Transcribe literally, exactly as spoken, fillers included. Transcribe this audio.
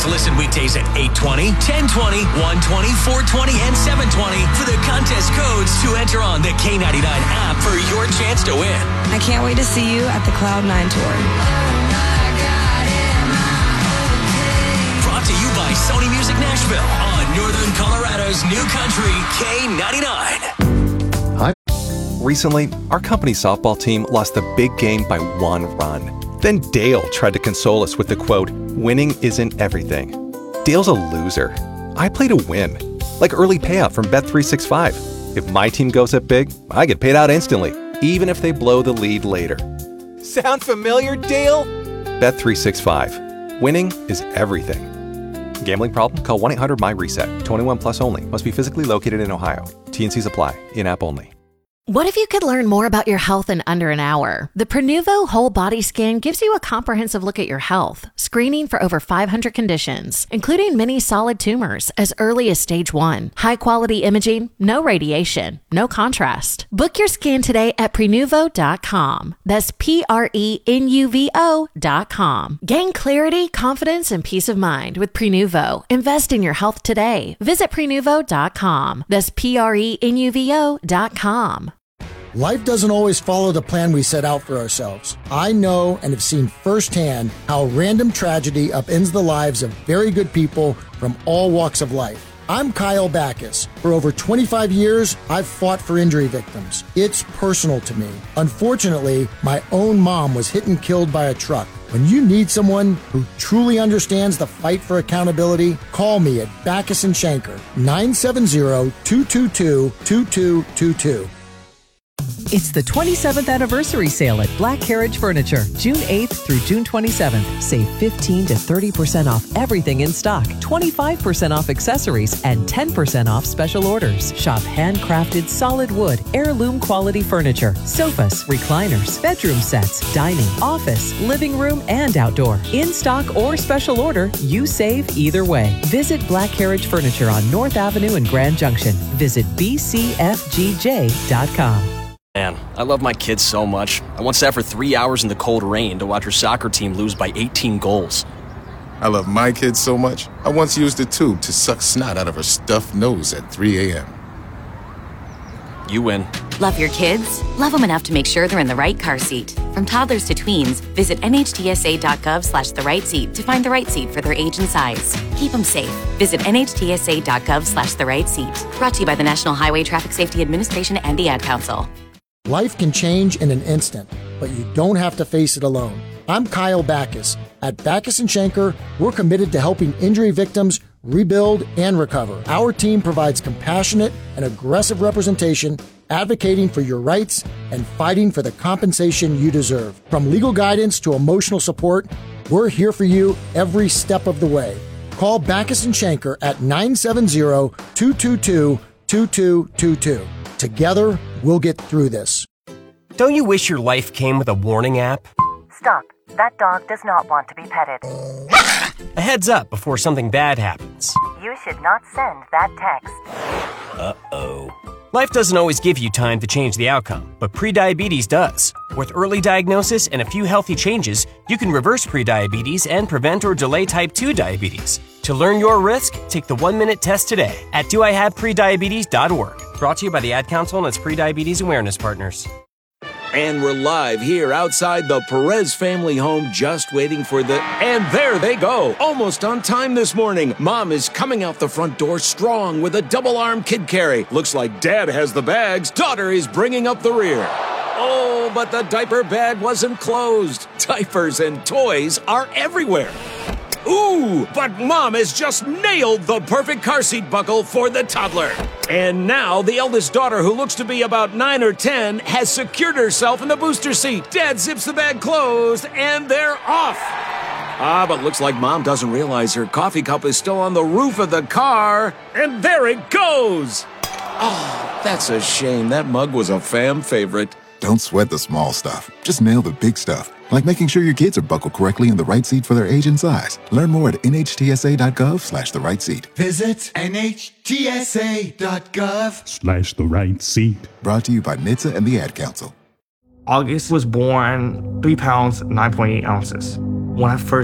to listen weekdays at eight twenty, ten twenty, one twenty, four twenty, and seven twenty for the contest codes to enter on the K ninety-nine app for your chance to win. I can't wait to see you at the Cloud nine Tour. Brought to you by Sony Music Nashville on Northern Colorado's new country, K ninety-nine. Hi. Recently, our company's softball team lost the big game by one run. Then Dale tried to console us with the quote, "Winning isn't everything." Dale's a loser. I play to win. Like early payout from Bet three sixty-five. If my team goes up big, I get paid out instantly, even if they blow the lead later. Sound familiar, Dale? Bet three sixty-five. Winning is everything. Gambling problem? Call one eight hundred M Y reset. twenty-one plus only. Must be physically located in Ohio. T and Cs apply. In-app only. What if you could learn more about your health in under an hour? The Prenuvo Whole Body Scan gives you a comprehensive look at your health, screening for over five hundred conditions, including many solid tumors as early as stage one. High-quality imaging, no radiation, no contrast. Book your scan today at Prenuvo dot com. That's P R E N U V O dot com. Gain clarity, confidence, and peace of mind with Prenuvo. Invest in your health today. Visit Prenuvo dot com. That's P R E N U V O dot com. Life doesn't always follow the plan we set out for ourselves. I know and have seen firsthand how random tragedy upends the lives of very good people from all walks of life. I'm Kyle Backus. For over twenty-five years, I've fought for injury victims. It's personal to me. Unfortunately, my own mom was hit and killed by a truck. When you need someone who truly understands the fight for accountability, call me at Backus and Shanker, nine seven zero, two two two, two two two two. It's the twenty-seventh anniversary sale at Black Carriage Furniture, June eighth through June twenty-seventh. Save fifteen to thirty percent off everything in stock, twenty-five percent off accessories, and ten percent off special orders. Shop handcrafted solid wood, heirloom quality furniture, sofas, recliners, bedroom sets, dining, office, living room, and outdoor. In stock or special order, you save either way. Visit Black Carriage Furniture on North Avenue in Grand Junction. Visit B C F G J dot com. Man, I love my kids so much. I once sat for three hours in the cold rain to watch her soccer team lose by eighteen goals. I love my kids so much, I once used a tube to suck snot out of her stuffed nose at three a.m. You win. Love your kids? Love them enough to make sure they're in the right car seat. From toddlers to tweens, visit N H T S A dot gov slash the right seat to find the right seat for their age and size. Keep them safe. Visit N H T S A dot gov slash the right seat. Brought to you by the National Highway Traffic Safety Administration and the Ad Council. Life can change in an instant, but you don't have to face it alone. I'm Kyle Backus. At Backus and Shanker, we're committed to helping injury victims rebuild and recover. Our team provides compassionate and aggressive representation, advocating for your rights and fighting for the compensation you deserve. From legal guidance to emotional support, we're here for you every step of the way. Call Backus and Shanker at nine seven zero, two two two, two two two two. Together, we'll get through this. Don't you wish your life came with a warning app? Stop. That dog does not want to be petted. A heads up before something bad happens. You should not send that text. Uh-oh. Life doesn't always give you time to change the outcome, but prediabetes does. With early diagnosis and a few healthy changes, you can reverse prediabetes and prevent or delay type two diabetes. To learn your risk, take the one-minute test today at do I have prediabetes dot org. Brought to you by the Ad Council and its prediabetes awareness partners. And we're live here outside the Perez family home, just waiting for the... And there they go, almost on time this morning. Mom is coming out the front door strong with a double-arm kid carry. Looks like Dad has the bags. Daughter is bringing up the rear. Oh, but the diaper bag wasn't closed. Diapers and toys are everywhere. Ooh, but Mom has just nailed the perfect car seat buckle for the toddler. And now the eldest daughter, who looks to be about nine or ten, has secured herself in the booster seat. Dad zips the bag closed, and they're off. Ah, but looks like Mom doesn't realize her coffee cup is still on the roof of the car. And there it goes. Oh, that's a shame. That mug was a fam favorite. Don't sweat the small stuff. Just nail the big stuff. Like making sure your kids are buckled correctly in the right seat for their age and size. Learn more at N H T S A dot gov slash the right seat. Visit N H T S A dot gov slash the right seat. Brought to you by N H T S A and the Ad Council. August was born three pounds, nine point eight ounces. When I first